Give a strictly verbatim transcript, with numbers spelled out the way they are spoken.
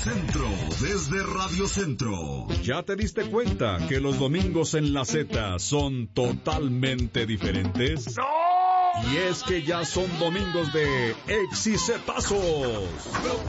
Centro, desde Radio Centro. ¿Ya te diste cuenta que los domingos en la Z son totalmente diferentes? ¡No! Y es que ya son domingos de exicetazos.